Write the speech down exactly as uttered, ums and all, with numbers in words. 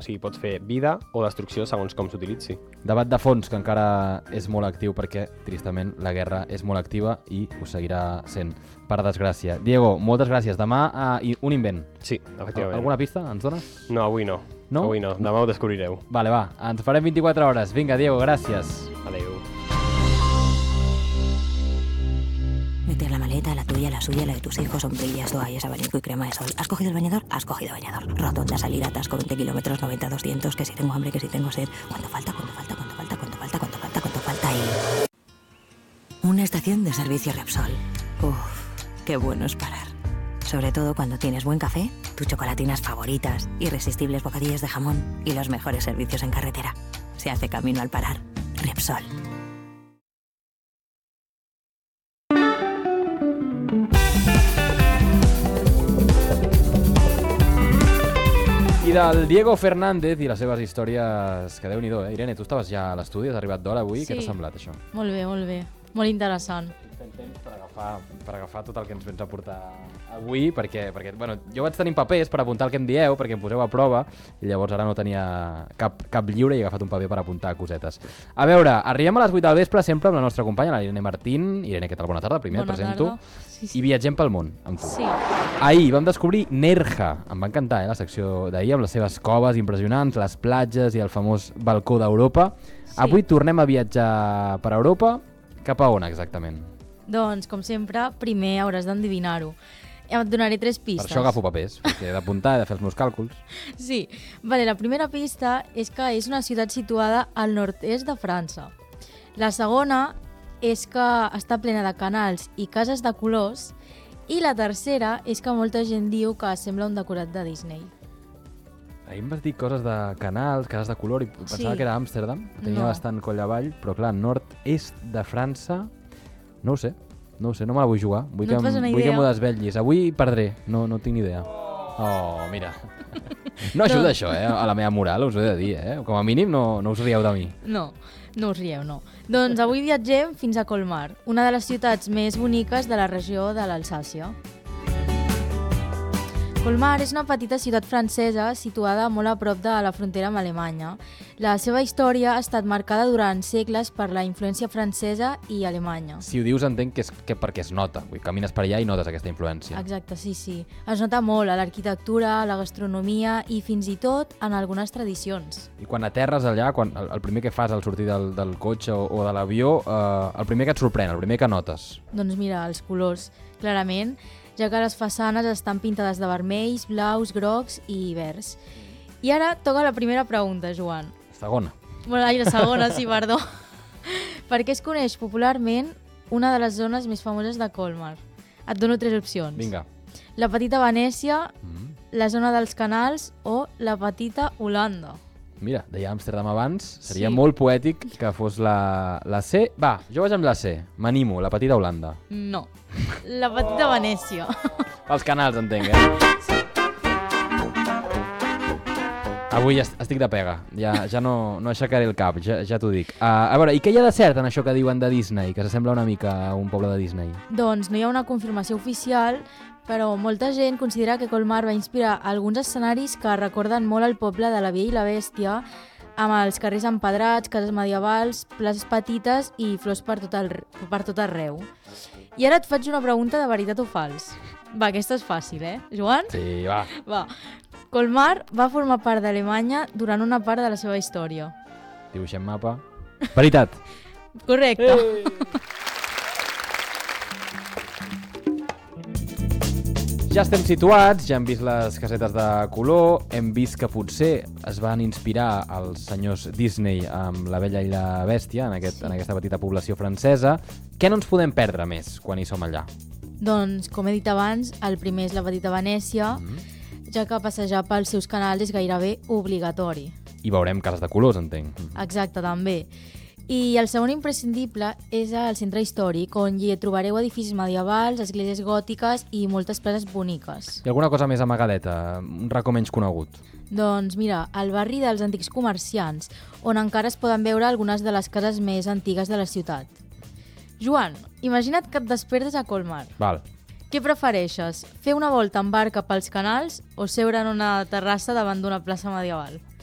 sigui, pots fer vida o destrucció segons com s'utilitzi. Debat de fons que encara és molt actiu perquè, tristament, la guerra és molt activa i ho seguirà sent, per desgràcia. Diego, moltes gràcies. Demà, uh, un invent. Sí, efectivament. Alguna pista ens dones? No, avui no. No? Avui no. Demà ho descobrireu. Vale, va. Ens farem vint-i-quatre hores. Vinga, Diego, gràcies. Adéu. Meter la maleta, la tuya, la suya, la de tus hijos, sombrillas, toallas, abanico y crema de sol. ¿Has cogido el bañador? Has cogido bañador. Rotonda, salida, atasco, veinte kilómetros, noventa, doscientos, que si tengo hambre, que si tengo sed. ¿Cuánto falta? ¿Cuánto falta? ¿Cuánto falta? ¿Cuánto falta? ¿Cuánto falta? ¿Cuánto falta? Y... una estación de servicio Repsol. Uf, qué bueno es parar. Sobre todo cuando tienes buen café, tus chocolatinas favoritas, irresistibles bocadillos de jamón y los mejores servicios en carretera. Se hace camino al parar. Repsol. I del Diego Fernández i les seves històries, que déu-n'hi-do, eh? Irene, tu estaves ja a l'estudi, has arribat d'hora avui, Sí. Què t'ha semblat això? Molt bé, molt bé. Molt interessant. Fent temps per agafar, per agafar tot el que ens vens a portar avui, perquè, perquè bueno, jo vaig tenir papers per apuntar el que em dieu, perquè em poseu a prova, i llavors ara no tenia cap, cap lliure i he agafat un paper per apuntar cosetes. A veure, arribem a les vuit del vespre sempre amb la nostra companya, la Irene Martín. Irene, què tal? Bona tarda, primer Bona et presento. tarda. Sí, sí. I viatgem pel món amb tu. Sí. Ahir vam descobrir Nerja. Em va encantar, eh, la secció d'ahir, amb les seves coves impressionants, les platges i el famós balcó d'Europa. Sí. Avui tornem a viatjar per Europa. Cap a on, exactament? Doncs, com sempre, primer hauràs d'endevinar-ho. Et donaré tres pistes. Per això agafo papers, perquè he d'apuntar, he de fer els meus càlculs. Sí. Vale, la primera pista és que és una ciutat situada al nord-est de França. La segona és que està plena de canals i cases de colors. I la tercera és que molta gent diu que sembla un decorat de Disney. Ahir em vas dir coses de canals, cases de color, i pensava Sí. que era Amsterdam. Tenia No. bastant coll avall, però clar, nord-est de França... No ho sé, no ho sé, no me la vull jugar. Vull No que, et fas em- una vull que idea? m'ho desvetllis. Avui perdré, no, no tinc ni idea. Oh, mira. No ajuda No. això, eh, a la meva moral, us ho he de dir, eh? Com a mínim no, no us rieu de mi. No, no us rieu, no. Doncs avui viatgem fins a Colmar, una de les ciutats més boniques de la regió de l'Alsàcia. Colmar és una petita ciutat francesa situada molt a prop de la frontera amb Alemanya. La seva història ha estat marcada durant segles per la influència francesa i alemanya. Si ho dius entenc que és que perquè es nota. Vull, camines per allà i notes aquesta influència. Exacte, sí, sí. Es nota molt a l'arquitectura, a la gastronomia i fins i tot en algunes tradicions. I quan aterres allà, quan el, el primer que fas al sortir del, del cotxe o, o de l'avió, eh, el primer que et sorprèn, el primer que notes. Doncs mira, els colors, clarament, ja que les façanes estan pintades de vermells, blaus, grocs i verds. I ara toca la primera pregunta, Joan. Segona. Bueno, ai, la segona, sí, perdó. Per què es coneix popularment una de les zones més famoses de Colmar? Et dono tres opcions. Vinga. La petita Venècia, Mm. la zona dels canals o la petita Holanda. Mira, deia Amsterdam abans, seria Sí. molt poètic que fos la, la C. Va, jo vaig amb la C, m'animo, la petita Holanda. No, la petita Venècia. Els canals, entenc, eh? Avui est- estic de pega, ja, ja no, no aixecaré el cap, ja, ja t'ho dic. Uh, a veure, i què hi ha de cert en això que diuen de Disney, que s'assembla una mica a un poble de Disney? Doncs no hi ha una confirmació oficial, però molta gent considera que Colmar va inspirar alguns escenaris que recorden molt el poble de la Bella i la Bèstia, amb els carrers empedrats, cases medievals, places petites i flors per tot, el, per tot arreu. I ara et faig una pregunta de veritat o fals. Va, aquesta és fàcil, eh? Joan? Sí, va. Va. Colmar va formar part d'Alemanya durant una part de la seva història. Dibuixem mapa. Veritat. Correcte. Ei! Ja estem situats, ja hem vist les casetes de color, hem vist que potser es van inspirar els senyors Disney amb La Bella i la Bèstia, en, aquest, Sí. en aquesta petita població francesa. Què no ens podem perdre més quan hi som allà? Doncs, com he dit abans, el primer és la petita Venècia, Mm. ja que passejar pels seus canals és gairebé obligatori. I veurem cases de colors, entenc. Exacte, també. I el segon imprescindible és el centre històric, on hi trobareu edificis medievals, esglésies gòtiques i moltes places boniques. I alguna cosa més amagadeta, un racó menys conegut? Doncs mira, el barri dels antics comerciants, on encara es poden veure algunes de les cases més antigues de la ciutat. Joan, imagina't que et despertes a Colmar. Val. Què prefereixes? Fer una volta en barca pels canals o seure en una terrassa davant d'una plaça medieval?